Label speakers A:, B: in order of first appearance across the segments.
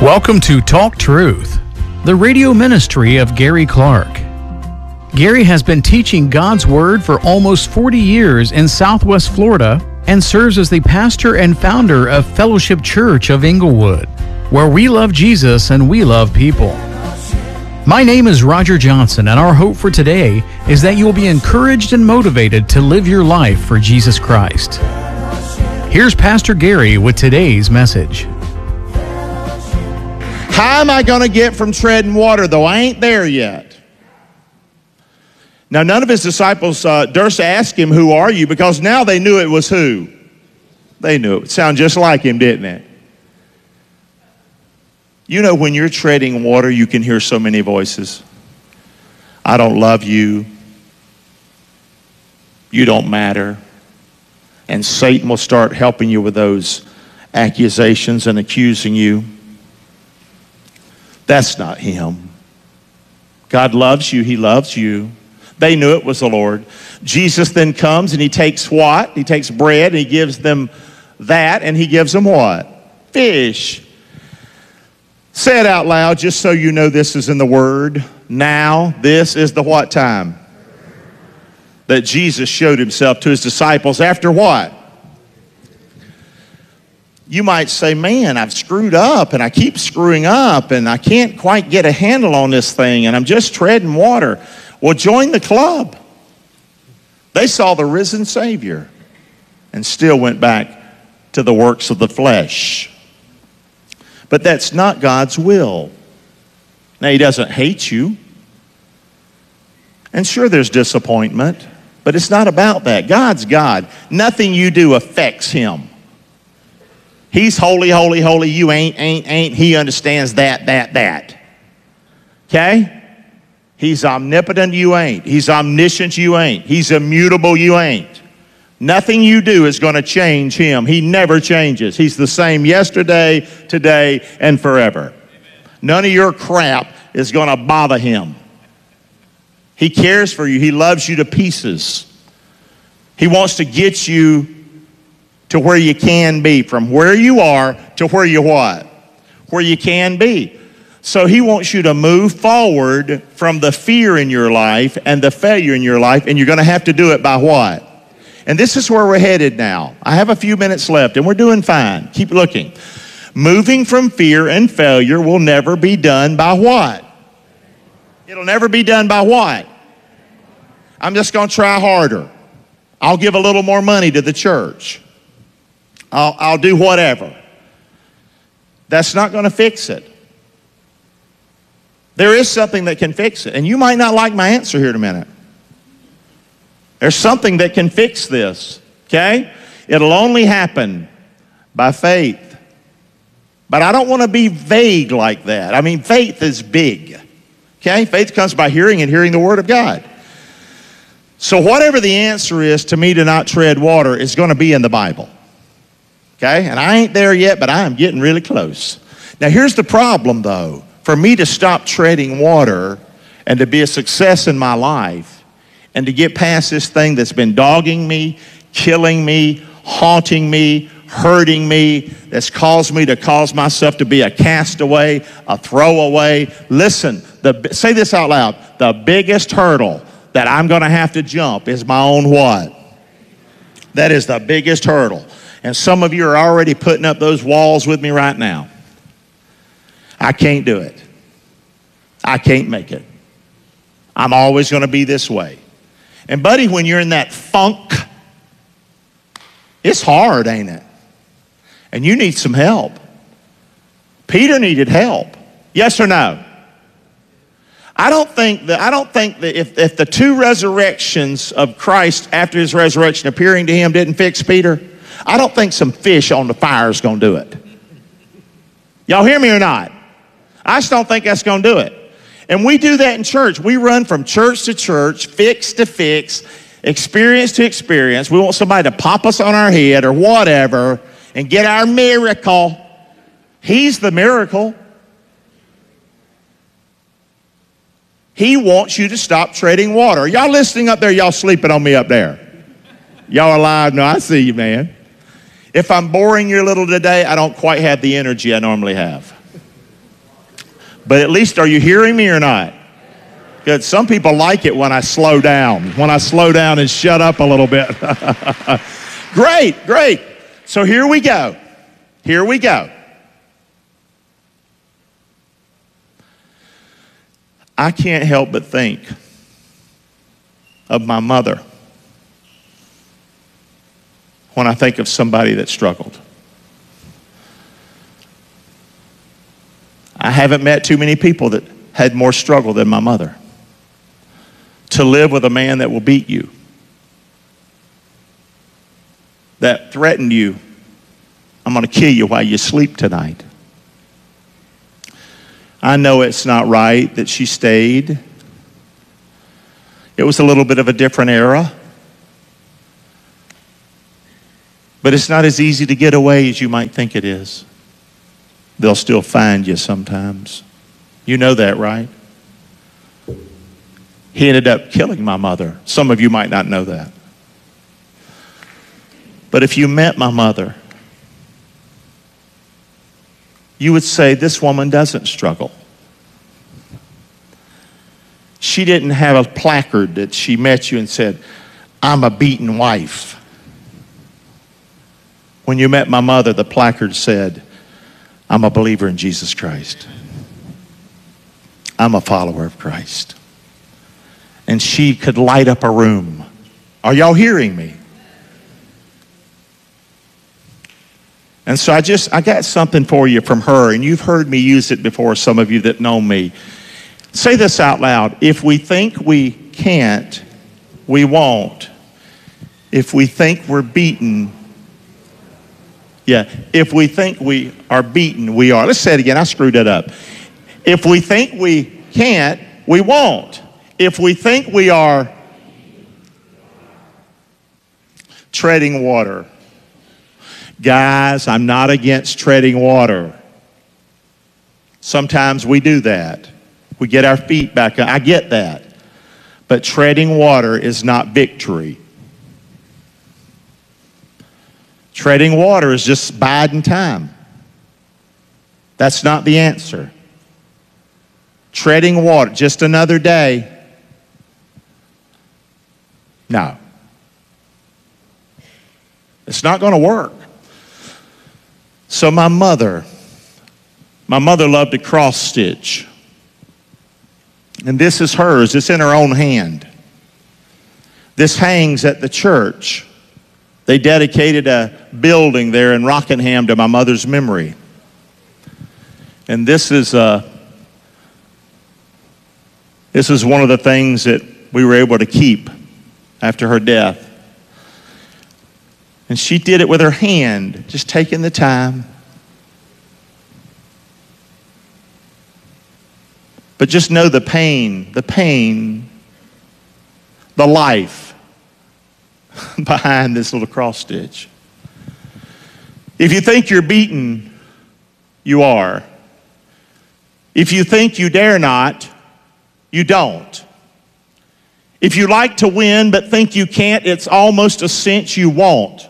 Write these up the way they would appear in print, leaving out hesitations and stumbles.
A: Welcome to Talk Truth, the radio ministry of Gary Clark. Gary has been teaching God's Word for almost 40 years in Southwest Florida and serves as the pastor and founder of Fellowship Church of Inglewood, where we love Jesus and we love people. My name is Roger Johnson, and our hope for today is that you will be encouraged and motivated to live your life for Jesus Christ. Here's Pastor Gary with today's message.
B: How am I going to get from treading water, though? I ain't there yet. Now, none of his disciples durst ask him, "Who are you?" Because now they knew it was who. They knew it. It sounded just like him, didn't it? You know, when you're treading water, you can hear so many voices. I don't love you. You don't matter. And Satan will start helping you with those accusations and accusing you. That's not him. God loves you. He loves you. They knew it was the Lord. Jesus then comes and he takes what? He takes bread and he gives them that, and he gives them what? Fish. Say it out loud just so you know this is in the Word. Now, this is the what time? That Jesus showed himself to his disciples after what? You might say, man, I've screwed up and I keep screwing up and I can't quite get a handle on this thing and I'm just treading water. Well, join the club. They saw the risen Savior and still went back to the works of the flesh. But that's not God's will. Now, he doesn't hate you. And sure, there's disappointment, but it's not about that. God's God. Nothing you do affects him. He's holy, holy, holy. You ain't. He understands that. Okay? He's omnipotent. You ain't. He's omniscient. You ain't. He's immutable. You ain't. Nothing you do is going to change him. He never changes. He's the same yesterday, today, and forever. Amen. None of your crap is going to bother him. He cares for you. He loves you to pieces. He wants to get you to where you can be, from where you are to where you what? Where you can be. So he wants you to move forward from the fear in your life and the failure in your life, and you're going to have to do it by what? And this is where we're headed now. I have a few minutes left, and we're doing fine. Keep looking. Moving from fear and failure will never be done by what? It'll never be done by what? I'm just going to try harder. I'll give a little more money to the church. I'll do whatever. That's not going to fix it. There is something that can fix it. And you might not like my answer here in a minute. There's something that can fix this, okay? It'll only happen by faith. But I don't want to be vague like that. I mean, faith is big, okay? Faith comes by hearing and hearing the Word of God. So whatever the answer is to me to not tread water is going to be in the Bible. Okay, and I ain't there yet, but I am getting really close. Now, here's the problem, though. For me to stop treading water and to be a success in my life and to get past this thing that's been dogging me, killing me, haunting me, hurting me, that's caused me to cause myself to be a castaway, a throwaway. Listen, say this out loud. The biggest hurdle that I'm going to have to jump is my own what? That is the biggest hurdle. And some of you are already putting up those walls with me right now. I can't do it. I can't make it. I'm always going to be this way. And buddy, when you're in that funk, it's hard, ain't it? And you need some help. Peter needed help. Yes or no? I don't think that if the two resurrections of Christ after his resurrection appearing to him didn't fix Peter, I don't think some fish on the fire is going to do it. Y'all hear me or not? I just don't think that's going to do it. And we do that in church. We run from church to church, fix to fix, experience to experience. We want somebody to pop us on our head or whatever and get our miracle. He's the miracle. He wants you to stop treading water. Are y'all listening up there? Y'all sleeping on me up there? Y'all alive? No, I see you, man. If I'm boring you a little today, I don't quite have the energy I normally have. But at least, are you hearing me or not? Good. Some people like it when I slow down. When I slow down and shut up a little bit. Great, great. So here we go. Here we go. I can't help but think of my mother when I think of somebody that struggled. I haven't met too many people that had more struggle than my mother. To live with a man that will beat you, that threatened you, I'm going to kill you while you sleep tonight. I know it's not right that she stayed. It was a little bit of a different era. But it's not as easy to get away as you might think it is. They'll still find you sometimes. You know that, right? He ended up killing my mother. Some of you might not know that. But if you met my mother, you would say, this woman doesn't struggle. She didn't have a placard that she met you and said, I'm a beaten wife. When you met my mother, the placard said, I'm a believer in Jesus Christ. I'm a follower of Christ. And she could light up a room. Are y'all hearing me? And so I got something for you from her, and you've heard me use it before, some of you that know me. Say this out loud. If we think we can't, we won't. If we think we're beaten, if we think we are beaten, we are. Let's say it again. I screwed it up. If we think we can't, we won't. If we think we are treading water. Guys, I'm not against treading water. Sometimes we do that. We get our feet back. I get that. But treading water is not victory. Treading water is just biding time. That's not the answer. Treading water, just another day. No. It's not going to work. So my mother loved to cross stitch. And this is hers. It's in her own hand. This hangs at the church. They dedicated a building there in Rockingham to my mother's memory. And this is one of the things that we were able to keep after her death. And she did it with her hand, just taking the time. But just know the pain, the life behind this little cross stitch. If you think you're beaten, you are. If you think you dare not, you don't. If you like to win but think you can't, it's almost a cinch you won't.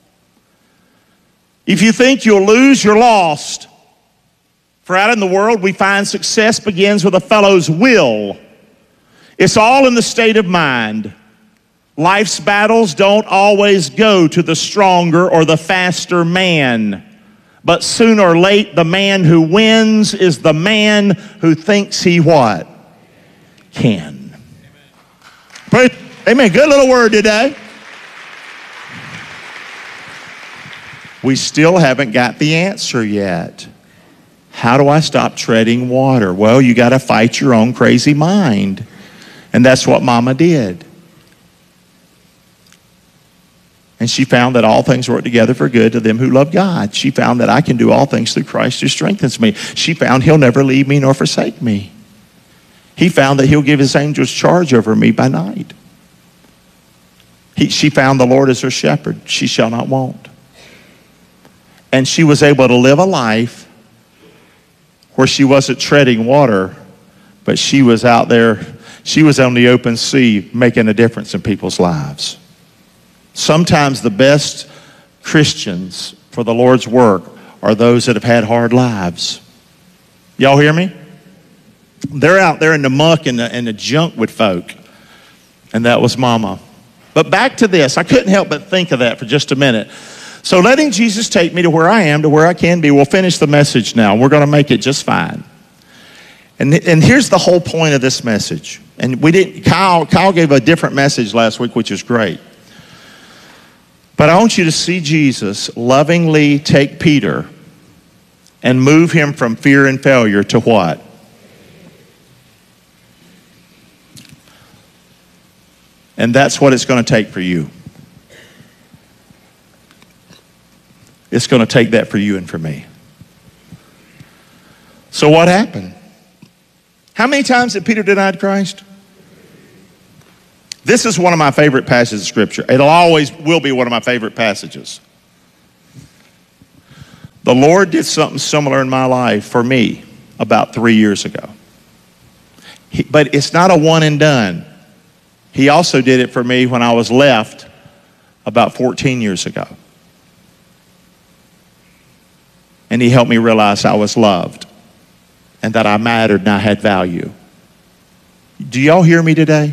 B: If you think you'll lose, you're lost. For out in the world, we find success begins with a fellow's will. It's all in the state of mind. Life's battles don't always go to the stronger or the faster man. But sooner or late, the man who wins is the man who thinks he what? Can. Amen. Good little word today. We still haven't got the answer yet. How do I stop treading water? Well, you got to fight your own crazy mind. And that's what Mama did. And she found that all things work together for good to them who love God. She found that I can do all things through Christ who strengthens me. She found he'll never leave me nor forsake me. He found that he'll give his angels charge over me by night. She found the Lord as her shepherd. She shall not want. And she was able to live a life where she wasn't treading water, but she was out there. She was on the open sea making a difference in people's lives. Sometimes the best Christians for the Lord's work are those that have had hard lives. Y'all hear me? They're out there in the muck and the junk with folk. And that was Mama. But back to this. I couldn't help but think of that for just a minute. So letting Jesus take me to where I am, to where I can be. We'll finish the message now. We're going to make it just fine. And here's the whole point of this message. And Kyle gave a different message last week, which is great. But I want you to see Jesus lovingly take Peter and move him from fear and failure to what? And that's what it's going to take for you. It's going to take that for you and for me. So what happened? How many times did Peter deny Christ? This is one of my favorite passages of Scripture. It always will be one of my favorite passages. The Lord did something similar in my life for me about 3 years ago. But it's not a one and done. He also did it for me when I was left about 14 years ago. And he helped me realize I was loved and that I mattered and I had value. Do y'all hear me today?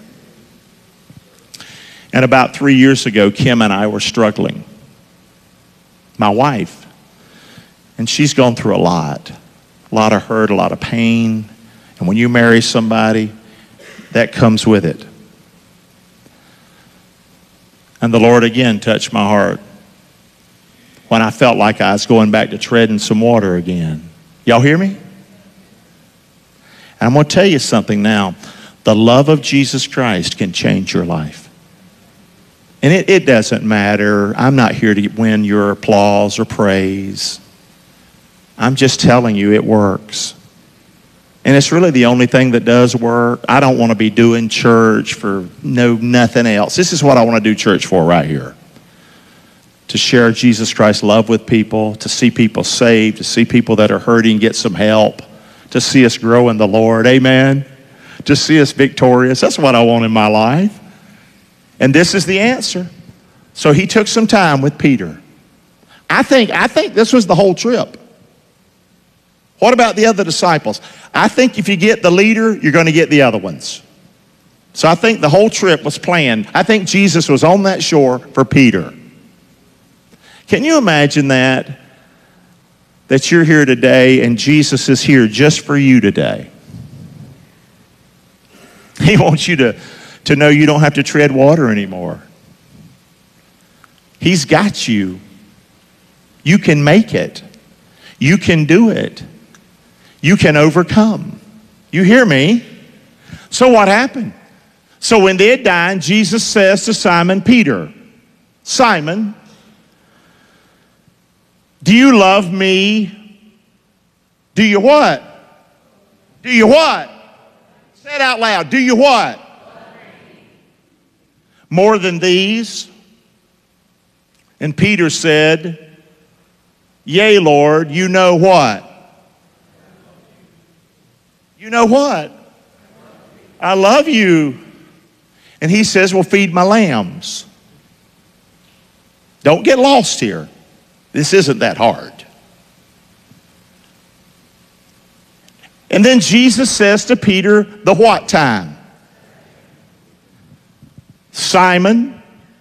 B: And about 3 years ago, Kim and I were struggling. My wife. And she's gone through a lot of hurt, a lot of pain. And when you marry somebody, that comes with it. And the Lord again touched my heart when I felt like I was going back to treading some water again. Y'all hear me? And I'm going to tell you something now. The love of Jesus Christ can change your life. And it doesn't matter. I'm not here to win your applause or praise. I'm just telling you it works. And it's really the only thing that does work. I don't want to be doing church for nothing else. This is what I want to do church for right here. To share Jesus Christ's love with people, to see people saved, to see people that are hurting get some help, to see us grow in the Lord. Amen. To see us victorious. That's what I want in my life. And this is the answer. So he took some time with Peter. I think this was the whole trip. What about the other disciples? I think if you get the leader, you're going to get the other ones. So I think the whole trip was planned. I think Jesus was on that shore for Peter. Can you imagine that? That you're here today and Jesus is here just for you today. He wants you to know you don't have to tread water anymore. He's got you. You can make it. You can do it. You can overcome. You hear me? So what happened? So when they had dined, Jesus says to Simon Peter, Simon, do you love me? Do you what? Do you what? Say it out loud. Do you what? More than these? And Peter said, yea, Lord, you know what? You know what? I love you. And he says, well, feed my lambs. Don't get lost here. This isn't that hard. And then Jesus says to Peter, the what time? Simon,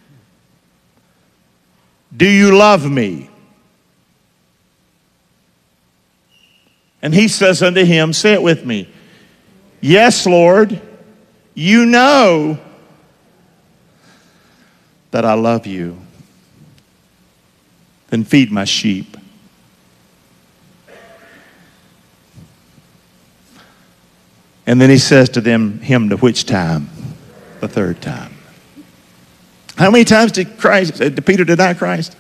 B: do you love me? And he says unto him, say it with me, yes, Lord, you know that I love you. Then feed my sheep. And then he says to him to which time? The third time. How many times did Peter deny Christ?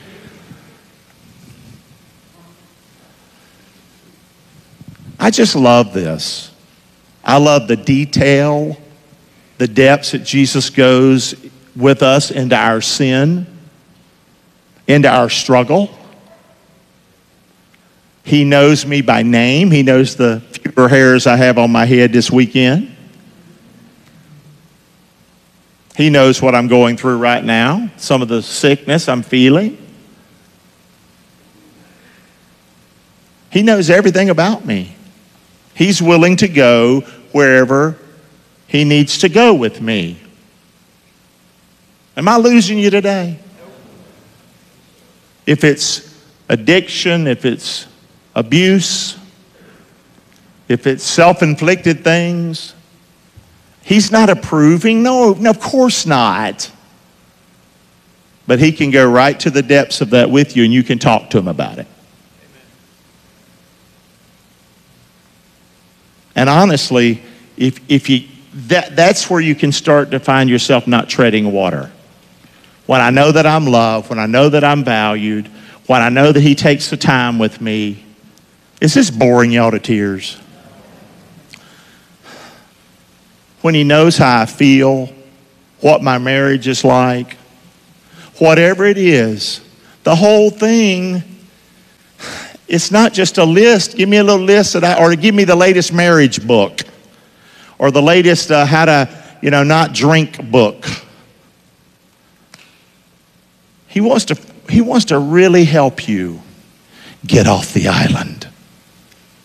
B: I just love this. I love the detail, the depths that Jesus goes with us into our sin, into our struggle. He knows me by name. He knows the fewer hairs I have on my head this weekend. He knows what I'm going through right now, some of the sickness I'm feeling. He knows everything about me. He's willing to go wherever he needs to go with me. Am I losing you today? If it's addiction, if it's abuse, if it's self-inflicted things, he's not approving. No, of course not. But he can go right to the depths of that with you, and you can talk to him about it. And honestly, that's where you can start to find yourself not treading water. When I know that I'm loved, when I know that I'm valued, when I know that he takes the time with me. Is this boring y'all to tears? When he knows how I feel, what my marriage is like, whatever it is, the whole thing, it's not just a list. Give me a little list or give me the latest marriage book or the latest how to, not drink book. He wants to really help you get off the island.